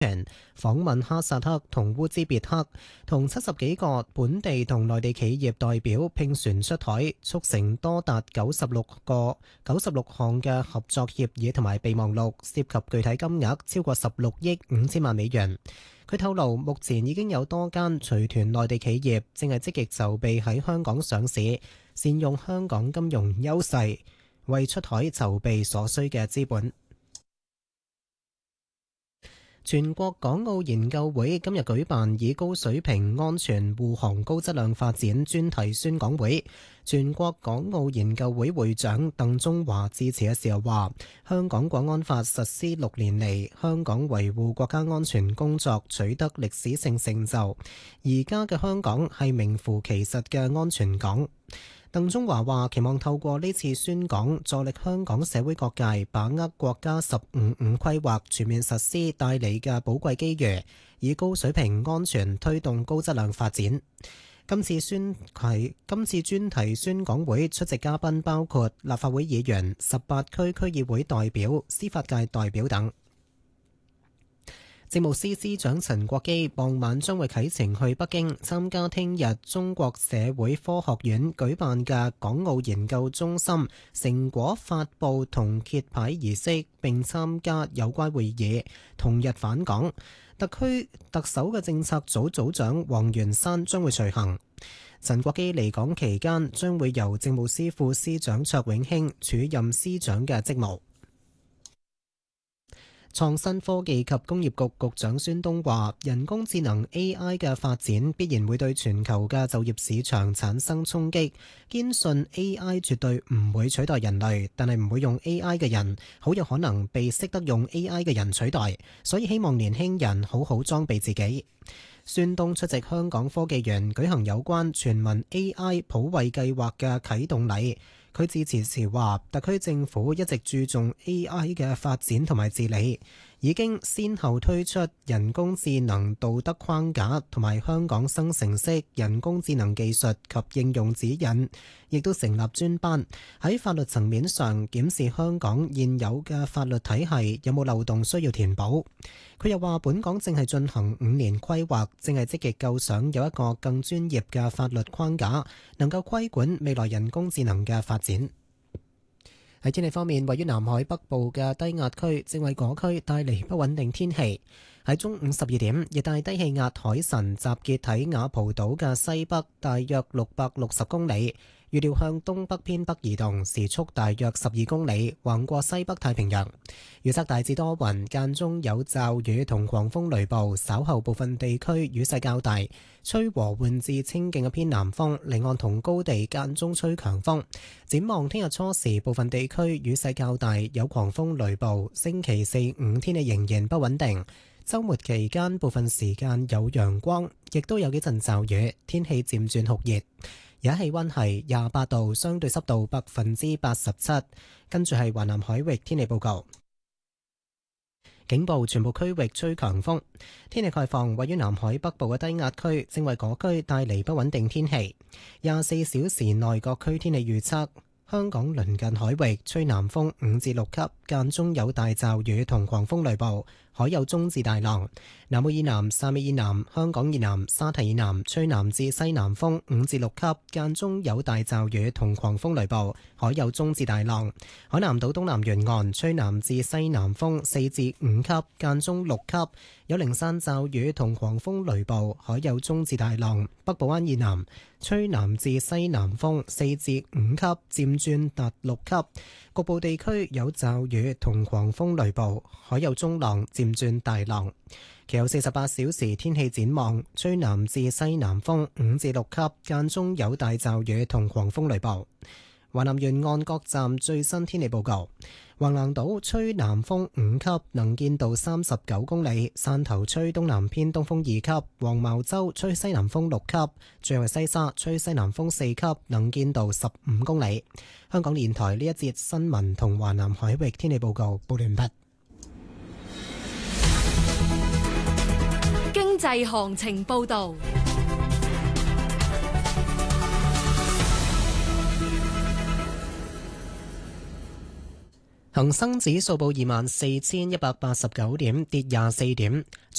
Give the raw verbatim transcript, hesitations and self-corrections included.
訪問哈薩克同烏茲別克，同七十幾個本地同內地企業代表拼船出海，促成多達九十六個九十六項嘅合作協議同埋備忘錄，涉及具體金額超過十六億五千萬美元。佢透露，目前已經有多間隨團內地企業正係積極籌備喺香港上市，善用香港金融優勢，為出海籌備所需嘅資本。全國港澳研究會今日舉辦以高水平安全護航高質量發展專題宣講會。全國港澳研究會會長鄧中華致辭嘅時候話，香港國安法實施六年嚟，香港維護國家安全工作取得歷史性成就，而家嘅香港係名副其實嘅安全港。鄧中華話：期望透過呢次宣講，助力香港社會各界把握國家十五五規劃全面實施帶嚟嘅寶貴機遇，以高水平安全推動高質量發展。今次宣啟今次專題宣講會出席嘉賓包括立法會議員、十八區區議會代表、司法界代表等。政務司司長陳國基傍晚將會啟程去北京參加聽日中國社會科學院舉辦嘅港澳研究中心成果發布同揭牌儀式，並參加有關會議。同日返港，特區特首嘅政策組組長黃元山將會隨行。陳國基離港期間將會由政務司副司長卓永興署任司長嘅職務。創新科技及工業局局長孫東話，人工智能 A I 嘅發展必然會對全球嘅就業市場產生衝擊，堅信 A I 絕對唔會取代人類，但係唔會用 A I 嘅人，好有可能被識得用 A I 嘅人取代，所以希望年輕人好好裝備自己。孫東出席香港科技園舉行有關全民 A I 普惠計劃嘅啟動禮。佢致辭時話，特區政府一直注重 A I 嘅發展同埋治理，已經先後推出人工智能道德框架同埋香港生成式人工智能技術及應用指引，亦都成立專班喺法律層面上檢視香港現有嘅法律體系有冇漏洞需要填補。佢又話，本港正係進行五年規劃，正係積極構想有一個更專業嘅法律框架，能夠規管未來人工智能嘅發展。喺天氣方面，位於南海北部嘅低壓區正為嗰區帶嚟不穩定天氣。喺中午十二點，熱帶低氣壓海神集結喺雅蒲島嘅西北，大約六百六十公里，預料向東北偏北移動，時速大約十二公里，橫過西北太平洋。預測大致多雲，間中有驟雨同狂風雷暴，稍後部分地區雨勢較大，吹和緩至清勁嘅偏南風，離岸同高地間中吹強風。展望聽日初時，部分地區雨勢較大，有狂風雷暴。星期四五天氣仍然不穩定。週末期間部分時間有陽光，亦都有幾陣驟雨，天氣漸轉酷熱。而家氣溫係廿八度，相對濕度百分之八十七。跟住係華南海域天氣報告。警報，全部區域吹強風。天氣概況，位於南海北部嘅低壓區正為嗰區帶嚟不穩定天氣。廿四小時內各區天氣預測。香港鄰近海域吹南風五至六級，間中有大驟雨同狂風雷暴，海有中至大浪。南澳以南、汕尾以南、香港以南、沙堤以南吹南至西南風五至六級，間中有大驟雨同狂風雷暴，海有中至大浪。海南島東南沿岸吹南至西南風四至五級，間中六級，有零散驟雨同狂風雷暴，海有中至大浪。北部灣以南吹南至西南風四至五級，漸轉達六級，局部地區有驟雨同狂風雷暴，海有中浪，漸轉大浪。其後四十八小時天氣展望，吹南至西南風五至六級，間中有大驟雨同狂風雷暴。華南沿岸各站最新天氣報告：橫瀾島吹南風五級，能見度三十九公里；汕頭吹東南偏東風二級；黃茅洲吹西南風六級；最後西沙吹西南風四級，能見度十五公里。香港電台呢一節新聞同華南海域天氣報告報完畢。 經濟行情報道。 恒生指數報二萬四千一百八十九點，跌廿四點。